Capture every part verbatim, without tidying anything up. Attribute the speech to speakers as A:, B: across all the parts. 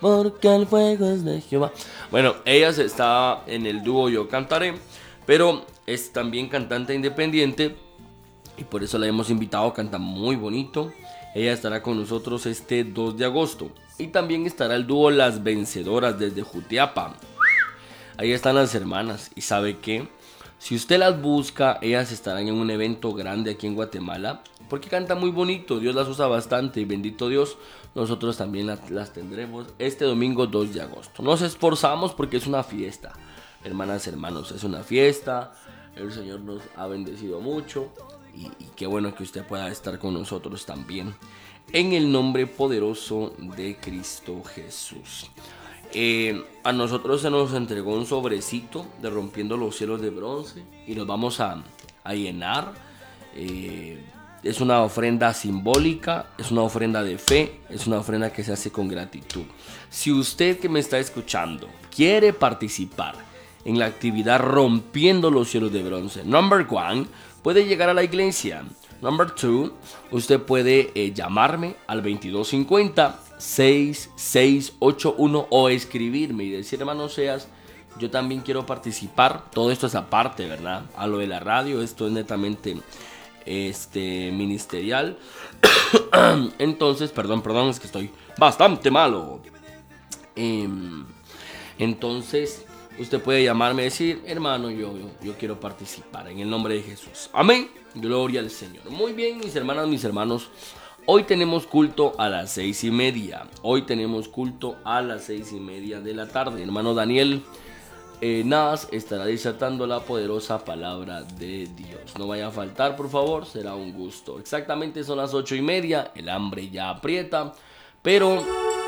A: porque el fuego es de Jehová. Bueno, ella está en el dúo Yo Cantaré, pero es también cantante independiente y por eso la hemos invitado, canta muy bonito. Ella estará con nosotros este dos de agosto. Y también estará el dúo Las Vencedoras desde Jutiapa. Ahí están las hermanas. ¿Y sabe qué? Si usted las busca, ellas estarán en un evento grande aquí en Guatemala. Porque canta muy bonito, Dios las usa bastante. Y bendito Dios, nosotros también las, las tendremos este domingo dos de agosto. Nos esforzamos porque es una fiesta. Hermanas, hermanos, es una fiesta. El Señor nos ha bendecido mucho. Y, y qué bueno que usted pueda estar con nosotros también. En el nombre poderoso de Cristo Jesús. Eh, a nosotros se nos entregó un sobrecito de Rompiendo los Cielos de Bronce y nos vamos a, a llenar. Eh, es una ofrenda simbólica, es una ofrenda de fe, es una ofrenda que se hace con gratitud. Si usted que me está escuchando quiere participar en la actividad Rompiendo los Cielos de Bronce, number one, puede llegar a la iglesia. Number two, usted puede eh, llamarme al veintidós cincuenta, sesenta y seis ochenta y uno o escribirme y decir, hermano Seas, yo también quiero participar. Todo esto es aparte, ¿verdad? A lo de la radio, esto es netamente este, ministerial. Entonces, perdón, perdón, es que estoy bastante malo. Eh, entonces... Usted puede llamarme y decir, hermano, yo, yo, yo quiero participar en el nombre de Jesús. Amén. Gloria al Señor. Muy bien, mis hermanas, mis hermanos. Hoy tenemos culto a las seis y media. Hoy tenemos culto a las seis y media de la tarde. Hermano Daniel eh, Naz estará disertando la poderosa palabra de Dios. No vaya a faltar, por favor. Será un gusto. Exactamente son las ocho y media. El hambre ya aprieta. Pero...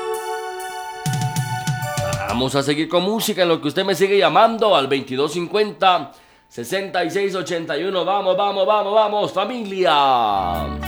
A: vamos a seguir con música en lo que usted me sigue llamando al veintidós cincuenta, sesenta y seis ochenta y uno. Vamos, vamos, vamos, vamos, familia.